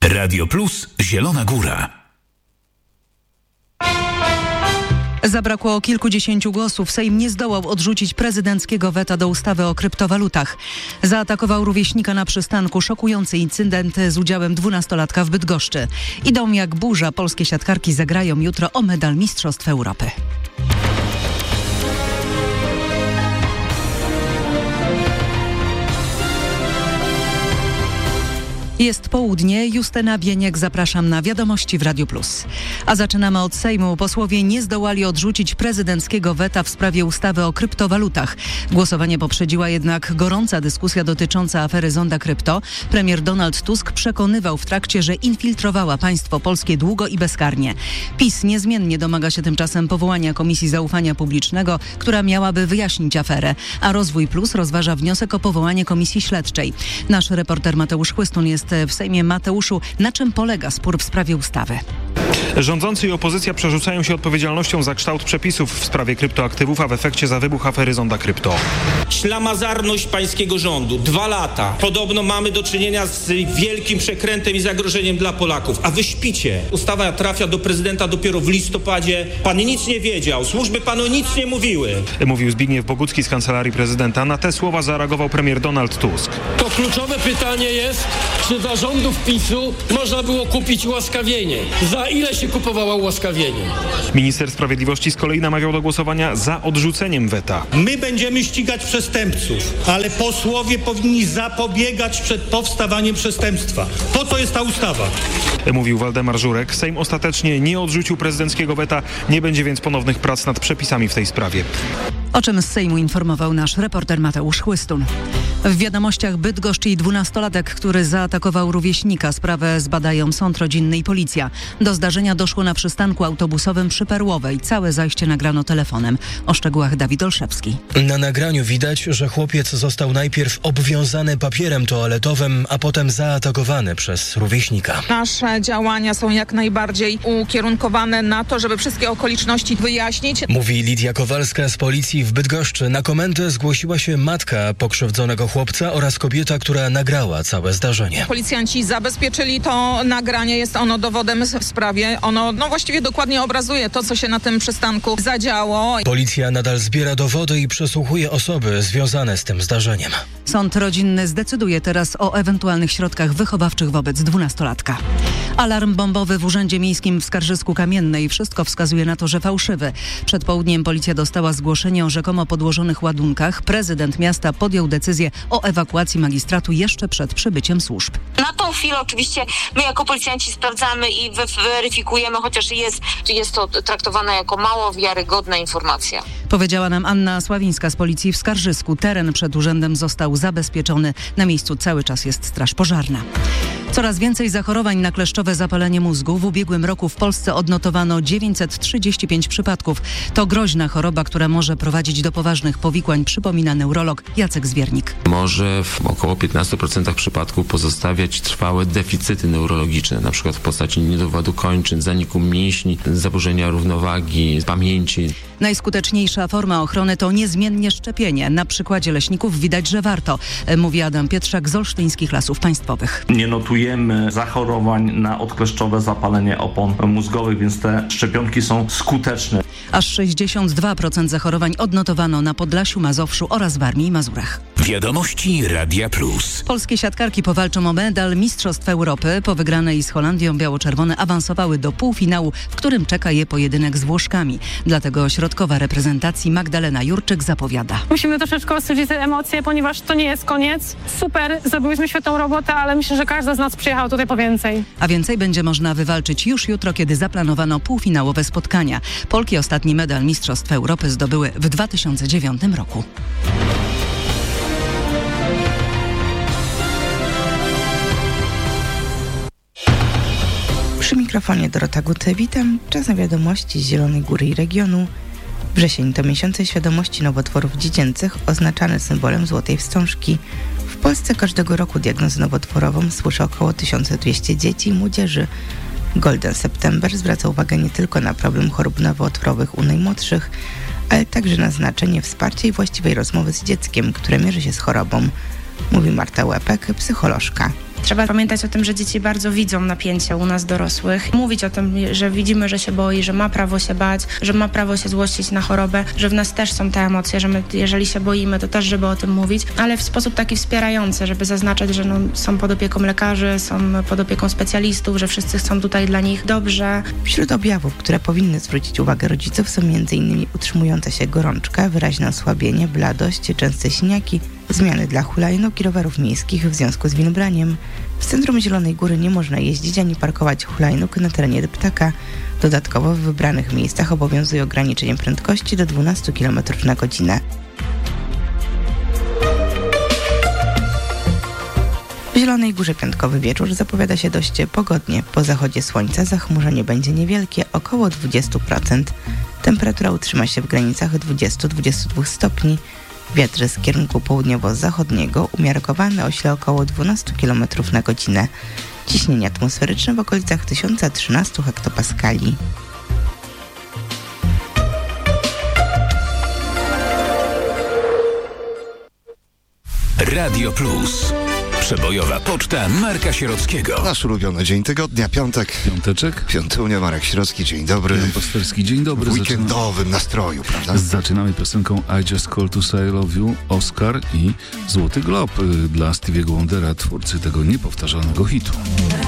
Radio Plus Zielona Góra. Zabrakło kilkudziesięciu głosów. Sejm nie zdołał odrzucić prezydenckiego weta do ustawy o kryptowalutach. Zaatakował rówieśnika na przystanku. Szokujący incydent z udziałem 12-latka w Bydgoszczy. Idą jak burza. Polskie siatkarki zagrają jutro o medal Mistrzostw Europy. Jest południe, Justyna Bieniek, zapraszam na Wiadomości w Radiu Plus. A zaczynamy od Sejmu. Posłowie nie zdołali odrzucić prezydenckiego weta w sprawie ustawy o kryptowalutach. Głosowanie poprzedziła jednak gorąca dyskusja dotycząca afery Zonda Krypto. Premier Donald Tusk przekonywał w trakcie, że infiltrowała państwo polskie długo i bezkarnie. PiS niezmiennie domaga się tymczasem powołania Komisji Zaufania Publicznego, która miałaby wyjaśnić aferę, a Rozwój Plus rozważa wniosek o powołanie komisji śledczej. Nasz reporter Mateusz Chłystun jest w Sejmie. Mateuszu, na czym polega spór w sprawie ustawy? Rządzący i opozycja przerzucają się odpowiedzialnością za kształt przepisów w sprawie kryptoaktywów, a w efekcie za wybuch afery Zonda Krypto. Ślamazarność pańskiego rządu. 2 lata. Podobno mamy do czynienia z wielkim przekrętem i zagrożeniem dla Polaków. A wy śpicie. Ustawa trafia do prezydenta dopiero w listopadzie. Pan nic nie wiedział. Służby panu nic nie mówiły. Mówił Zbigniew Bogucki z Kancelarii Prezydenta. Na te słowa zareagował premier Donald Tusk. To kluczowe pytanie jest, czy za rządów PiS-u można było kupić ułaskawienie? Za ile się kupowało ułaskawienie? Minister Sprawiedliwości z kolei namawiał do głosowania za odrzuceniem weta. My będziemy ścigać przestępców, ale posłowie powinni zapobiegać przed powstawaniem przestępstwa. Po to jest ta ustawa. Mówił Waldemar Żurek. Sejm ostatecznie nie odrzucił prezydenckiego weta. Nie będzie więc ponownych prac nad przepisami w tej sprawie. O czym z Sejmu informował nasz reporter Mateusz Chłystun. W Wiadomościach Bydgoszcz i 12-latek, który zaatakował rówieśnika. Sprawę zbadają sąd rodzinny i policja. Do zdarzenia doszło na przystanku autobusowym przy Perłowej. Całe zajście nagrano telefonem. O szczegółach Dawid Olszewski. Na nagraniu widać, że chłopiec został najpierw obwiązany papierem toaletowym, a potem zaatakowany przez rówieśnika. Nasze działania są jak najbardziej ukierunkowane na to, żeby wszystkie okoliczności wyjaśnić. Mówi Lidia Kowalska z policji w Bydgoszczy. Na komendę zgłosiła się matka pokrzywdzonego chłopca oraz kobieta, która nagrała całe zdarzenie. Policjanci zabezpieczyli to nagranie, jest ono dowodem w sprawie. Ono właściwie dokładnie obrazuje to, co się na tym przystanku zadziało. Policja nadal zbiera dowody i przesłuchuje osoby związane z tym zdarzeniem. Sąd rodzinny zdecyduje teraz o ewentualnych środkach wychowawczych wobec 12-latka. Alarm bombowy w Urzędzie Miejskim w Skarżysku-Kamiennej. Wszystko wskazuje na to, że fałszywy. Przed południem policja dostała zgłoszenie o rzekomo podłożonych ładunkach. Prezydent miasta podjął decyzję o ewakuacji magistratu jeszcze przed przybyciem służb. Na tą chwilę oczywiście my jako policjanci sprawdzamy i weryfikujemy, chociaż jest to traktowana jako mało wiarygodna informacja. Powiedziała nam Anna Sławińska z policji w Skarżysku. Teren przed urzędem został zabezpieczony. Na miejscu cały czas jest straż pożarna. Coraz więcej zachorowań na kleszczowe zapalenie mózgu. W ubiegłym roku w Polsce odnotowano 935 przypadków. To groźna choroba, która może prowadzić do poważnych powikłań, przypomina neurolog Jacek Zwiernik. Może w około 15% przypadków pozostawiać trwałe deficyty neurologiczne, na przykład w postaci niedowładu kończyn, zaniku mięśni, zaburzenia równowagi, pamięci. Najskuteczniejsza forma ochrony to niezmiennie szczepienie. Na przykładzie leśników widać, że warto, mówi Adam Pietrzak z Olsztyńskich Lasów Państwowych. Nie notujemy zachorowań na odkleszczowe zapalenie opon mózgowych, więc te szczepionki są skuteczne. Aż 62% zachorowań odnotowano na Podlasiu, Mazowszu oraz Warmii i Mazurach. Wiadomości Radia Plus. Polskie siatkarki powalczą o medal Mistrzostw Europy. Po wygranej z Holandią biało-czerwone awansowały do półfinału, w którym czeka je pojedynek z Włoszkami. Dlatego środkowa reprezentacji Magdalena Jurczyk zapowiada. Musimy troszeczkę ostudzić te emocje, ponieważ to nie jest koniec. Super, zrobiłyśmy świetną robotę, ale myślę, że każda z nas przyjechała tutaj po więcej. A więcej będzie można wywalczyć już jutro, kiedy zaplanowano półfinałowe spotkania. Polki ostatni medal Mistrzostw Europy zdobyły w 2009 roku. Przy mikrofonie Dorota Guty, witam. Czas na wiadomości z Zielonej Góry i regionu. Wrzesień to miesiące świadomości nowotworów dziecięcych, oznaczany symbolem złotej wstążki. W Polsce każdego roku diagnozę nowotworową słyszy około 1200 dzieci i młodzieży. Golden September zwraca uwagę nie tylko na problem chorób nowotworowych u najmłodszych, ale także na znaczenie wsparcia i właściwej rozmowy z dzieckiem, które mierzy się z chorobą, mówi Marta Łepek, psycholożka. Trzeba pamiętać o tym, że dzieci bardzo widzą napięcie u nas dorosłych. Mówić o tym, że widzimy, że się boi, że ma prawo się bać, że ma prawo się złościć na chorobę, że w nas też są te emocje, że my, jeżeli się boimy, to też, żeby o tym mówić, ale w sposób taki wspierający, żeby zaznaczać, że są pod opieką lekarzy, są pod opieką specjalistów, że wszyscy chcą tutaj dla nich dobrze. Wśród objawów, które powinny zwrócić uwagę rodziców, są m.in. utrzymująca się gorączka, wyraźne osłabienie, bladość, częste siniaki, zmiany dla hulajnóg i rowerów miejskich w związku z winobraniem. W centrum Zielonej Góry nie można jeździć ani parkować hulajnóg na terenie deptaka. Dodatkowo w wybranych miejscach obowiązuje ograniczenie prędkości do 12 km na godzinę. W Zielonej Górze piątkowy wieczór zapowiada się dość pogodnie. Po zachodzie słońca zachmurzenie będzie niewielkie, około 20%. Temperatura utrzyma się w granicach 20-22 stopni. Wiatr z kierunku południowo-zachodniego umiarkowany ośle około 12 km na godzinę. Ciśnienie atmosferyczne w okolicach 1013 hektopaskali. Radio Plus. Przebojowa poczta Marka Sierockiego. Nasz ulubiony dzień tygodnia, piątek. Piąteczek. Piątunia, Marek Sierocki, dzień dobry. Jan Pasterski, dzień dobry. W weekendowym nastroju, prawda? Zaczynamy piosenką I Just Call to Say I Love You, Oscar i Złoty Glob dla Stevie'ego Wondera, twórcy tego niepowtarzalnego hitu.